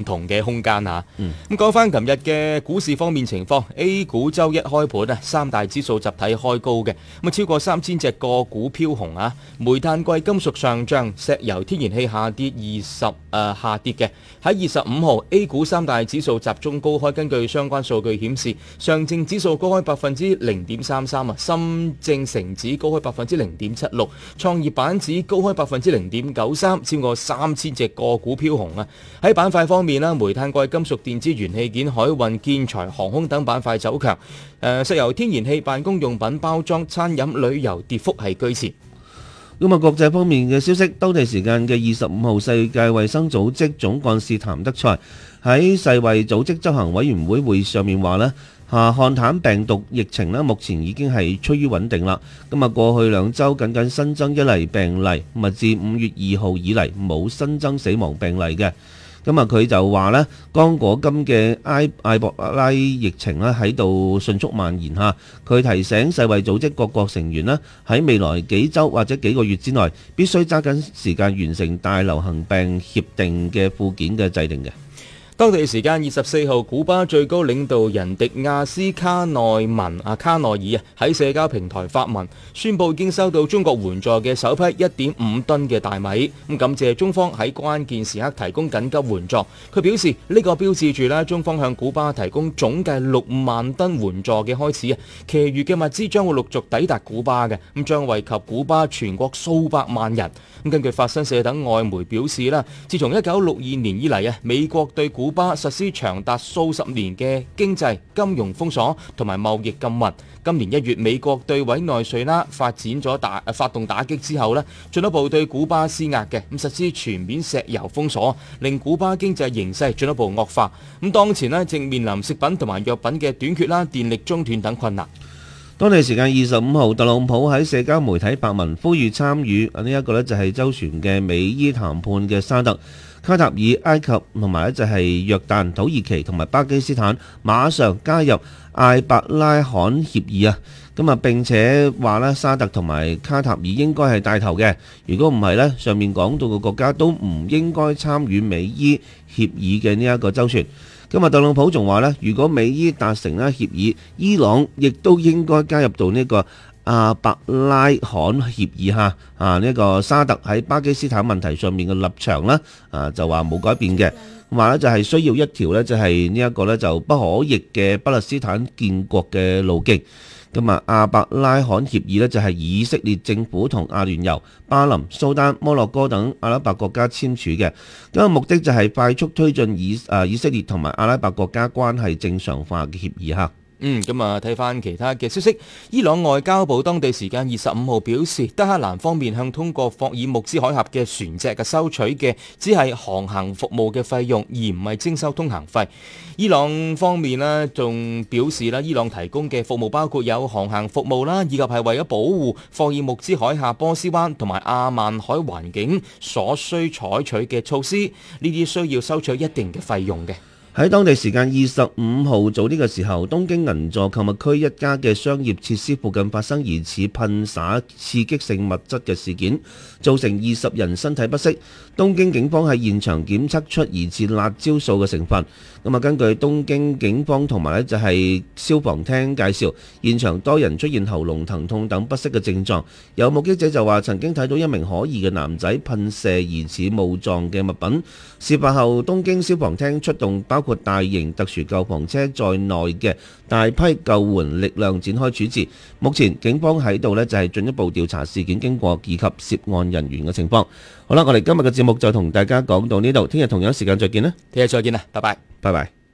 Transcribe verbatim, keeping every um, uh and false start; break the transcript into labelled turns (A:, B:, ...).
A: 同嘅空間啊。
B: 嗯，
A: 咁講翻琴日嘅股市方面情況 ，A 股周一開盤啊，三大指數集體開高嘅，咁啊超過三千隻個股飄紅啊，煤炭、貴金屬上漲，石油、天然氣下跌二十誒下跌嘅。喺二十五號 A 股三大指數集中高開，根據相關數據顯示，上證指數高開百分之零點三三啊，深證成指高開百分之零點七六，創業板指高開百分之零點九三，超過三千隻個股飄紅啊！喺板塊方面啦，煤炭、貴金屬、電子、元器件、海運、建材、航空等板塊走強，誒石油、天然氣、辦公用品、包裝、餐飲、旅遊跌幅係居前。
B: 咁啊，國際方面嘅消息，當地時間嘅二十五號，世界衛生組織總幹事譚德塞喺世衛組織執行委員會會議上面話呢，嚇漢坦病毒疫情呢，目前已經係趨於穩定啦。咁啊，過去兩週僅僅新增一例病例，咁啊自五月二號以嚟冇新增死亡病例嘅。咁啊，佢就話呢，剛果金嘅埃埃博拉疫情咧喺度迅速蔓延嚇。佢提醒世衛組織各國成員咧，喺未來幾週或者幾個月之內，必須揸緊時間完成大流行病協定嘅附件嘅制定嘅。
A: 當地時間二十四號，古巴最高領導人迪亞斯卡內文啊卡內爾啊喺社交平台發文，宣布已經收到中國援助嘅首批一點五噸嘅大米，咁感謝中方喺關鍵時刻提供緊急援助。佢表示呢個標誌住咧中方向古巴提供總計六萬噸援助嘅開始啊，其餘嘅物資將會陸續抵達古巴嘅，咁將惠及古巴全國數百萬人。咁根據法新社等外媒表示啦，自從一九六二年以嚟啊，美國對古巴實施長達數十年嘅經濟、金融封鎖同埋貿易禁運。今年一月，美國對委內瑞拉發展咗打發動打擊之後咧，進一步對古巴施壓嘅，咁實施全面石油封鎖，令古巴經濟形勢進一步惡化。咁當前咧正面臨食品同埋藥品嘅短缺啦、電力中斷等困難。
B: 當地時間二十五號，特朗普喺社交媒體發文呼籲參與呢一個呢就係周旋嘅美伊談判嘅沙特、卡塔爾、埃及同埋呢就係約旦、土耳其同埋巴基斯坦馬上加入艾伯拉罕協議啊！咁啊並且話呢沙特同埋卡塔爾應該係帶頭嘅，如果唔係呢，上面講到嘅國家都唔應該參與美伊協議嘅呢一個周旋。今日特朗普仲話咧，如果美伊達成咧協議，伊朗亦都應該加入到呢個阿伯拉罕協議嚇啊！呢個沙特喺巴基斯坦問題上面嘅立場咧啊，就話冇改變嘅，話咧就係需要一條咧就係呢一個咧就不可逆嘅巴勒斯坦建國嘅路徑。咁啊，阿伯拉罕協議呢，就係以色列政府同阿聯酋、巴林、蘇丹、摩洛哥等阿拉伯國家簽署嘅，咁啊目的就係快速推進以啊以色列同埋阿拉伯國家關係正常化嘅協議嚇。
A: 嗯，咁啊睇翻其他嘅消息，伊朗外交部當地時間二十五號表示，德黑蘭方面向通過霍爾木茲海峽嘅船隻嘅收取嘅只係航行服務嘅費用，而唔係徵收通行費。伊朗方面呢仲表示啦，伊朗提供嘅服務包括有航行服務啦，以及係為咗保護霍爾木茲海峽、波斯灣同埋阿曼海環境所需採取嘅措施，呢啲需要收取一定嘅費用嘅。
B: 喺當地時間二十五號早呢個時候，東京銀座購物區一家嘅商業設施附近發生疑似噴灑刺激性物質嘅事件，造成二十人身體不適。東京警方喺現場檢測出疑似辣椒素嘅成分。咁啊，根據東京警方同埋咧就係消防廳介紹，現場多人出現喉嚨疼痛等不適嘅症狀。有目擊者就話曾經睇到一名可疑嘅男仔噴射疑似霧狀嘅物品。事發後，東京消防廳出動包括大型特殊救防車在內嘅大批救援力量展開處置。目前警方喺度呢就係進一步調查事件經過以及涉案人員嘅情況。好啦，我哋今日嘅節目就同大家講到呢度，聽日同樣時間再見啦。
A: 聽日再見啦，拜拜，
B: 拜拜。